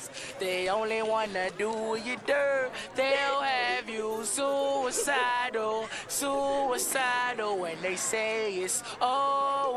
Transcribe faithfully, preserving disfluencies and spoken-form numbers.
cause they only wanna do you dirt. They'll have you suicidal, suicidal when they say it's over.